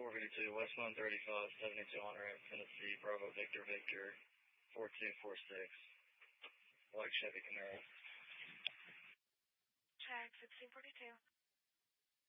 452 West 135, 72 on ramp, Tennessee, Bravo Victor Victor, 4246. Black Chevy Camaro. Check 1642.